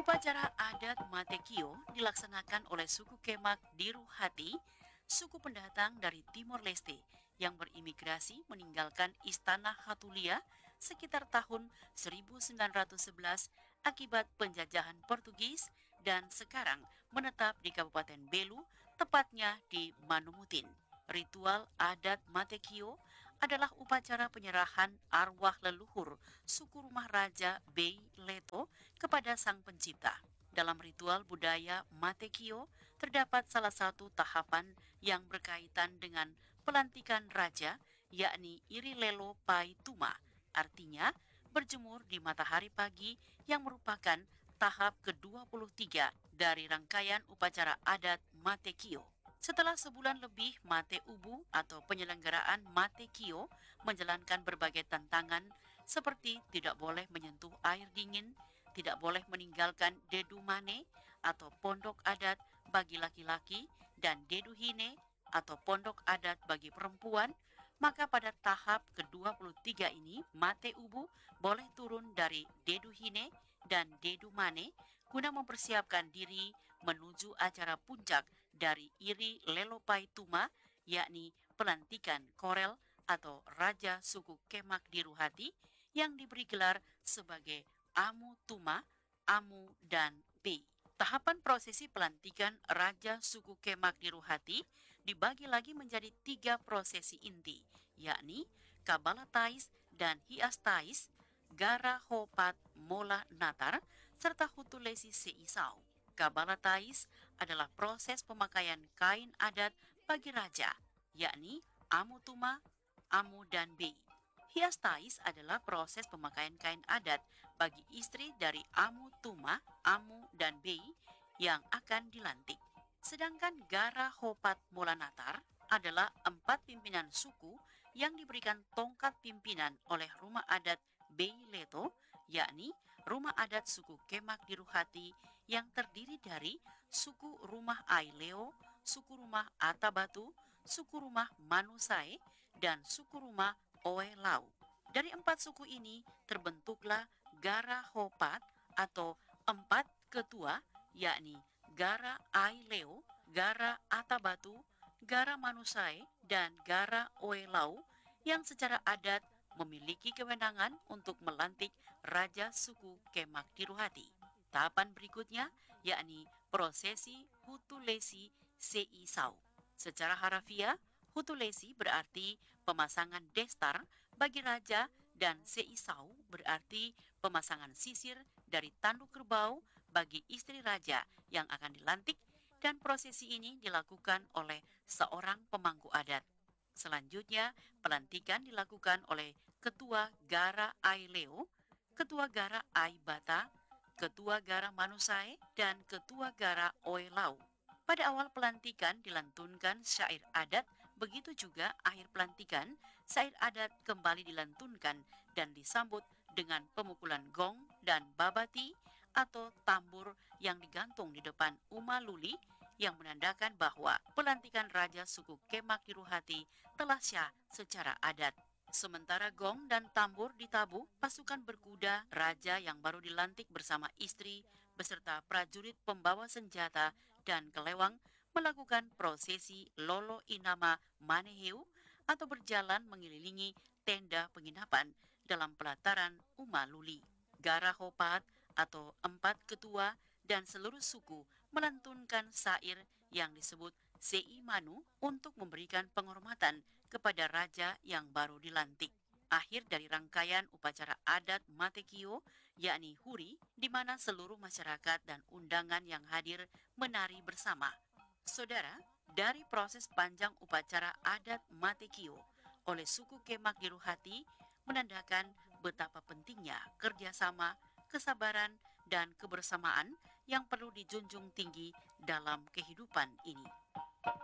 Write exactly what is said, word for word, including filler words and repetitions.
Upacara adat Matekio dilaksanakan oleh suku Kemak Diruhati, suku pendatang dari Timor Leste yang berimigrasi meninggalkan Istana Hatulia sekitar tahun seribu sembilan ratus sebelas akibat penjajahan Portugis dan sekarang menetap di Kabupaten Belu, tepatnya di Manumutin. Ritual adat Matekio adalah upacara penyerahan arwah leluhur suku rumah Raja Bei Leto kepada Sang Pencipta. Dalam ritual budaya Matekio, terdapat salah satu tahapan yang berkaitan dengan pelantikan raja, yakni Iri Lelo Pai Tuma, artinya berjemur di matahari pagi yang merupakan tahap ke dua puluh tiga dari rangkaian upacara adat Matekio. Setelah sebulan lebih Mate Ubu atau penyelenggaraan Mate Kio menjalankan berbagai tantangan seperti tidak boleh menyentuh air dingin, tidak boleh meninggalkan Dedu Mane atau pondok adat bagi laki-laki dan Dedu Hine atau pondok adat bagi perempuan, maka pada tahap ke dua puluh tiga ini Mate Ubu boleh turun dari Dedu Hine dan Dedu Mane guna mempersiapkan diri menuju acara puncak dari Iri Lelopai Tuma, yakni pelantikan Korel atau Raja Suku Kemak Diruhati yang diberi gelar sebagai Amu Tuma, Amu, dan Bei. Tahapan prosesi pelantikan Raja Suku Kemak Diruhati dibagi lagi menjadi tiga prosesi inti, yakni Kabala Tais dan Hias Tais, Gara Hopat Mola Natar, serta Hutulesi Seisau. Kabala Tais adalah proses pemakaian kain adat bagi raja, yakni Amu Tuma, Amu, dan Bei. Hias Tais adalah proses pemakaian kain adat bagi istri dari Amu Tuma, Amu, dan Bei yang akan dilantik. Sedangkan Gara Hopat Molanatar adalah empat pimpinan suku yang diberikan tongkat pimpinan oleh rumah adat Bei Leto, yakni rumah adat suku Kemak Diruhati yang terdiri dari suku rumah Aileo, suku rumah Atabatu, suku rumah Manusai, dan suku rumah Oe Lau. Dari empat suku ini terbentuklah Gara Hopat atau empat ketua, yakni Gara Aileo, Gara Atabatu, Gara Manusai, dan Gara Oe Lau yang secara adat memiliki kewenangan untuk melantik Raja Suku Kemak Diruhati. Tahapan berikutnya yakni prosesi Hutulesi Seisau. Secara harafiah, Hutulesi berarti pemasangan destar bagi raja dan Seisau berarti pemasangan sisir dari tanduk kerbau bagi istri raja yang akan dilantik, dan prosesi ini dilakukan oleh seorang pemangku adat. Selanjutnya, pelantikan dilakukan oleh Ketua Gara Aileo, Ketua Gara Aibata, Ketua Gara Manusai, dan Ketua Gara Oelau. Pada awal pelantikan dilantunkan syair adat, begitu juga akhir pelantikan, syair adat kembali dilantunkan dan disambut dengan pemukulan gong dan babati atau tambur yang digantung di depan Uma Luli yang menandakan bahwa pelantikan Raja Suku Kemak Diruhati telah syah secara adat. Sementara gong dan tambur ditabuh, pasukan berkuda raja yang baru dilantik bersama istri beserta prajurit pembawa senjata dan kelewang melakukan prosesi Lolo Inama Maneheu atau berjalan mengelilingi tenda penginapan dalam pelataran Uma Luli. Gara Hopat atau empat ketua dan seluruh suku melantunkan syair yang disebut Sei Manu untuk memberikan penghormatan kepada raja yang baru dilantik. Akhir dari rangkaian upacara adat Matekio, yakni Huri, di mana seluruh masyarakat dan undangan yang hadir menari bersama. Saudara, dari proses panjang upacara adat Matekio oleh suku Kemak Diruhati menandakan betapa pentingnya kerjasama, kesabaran, dan kebersamaan yang perlu dijunjung tinggi dalam kehidupan ini.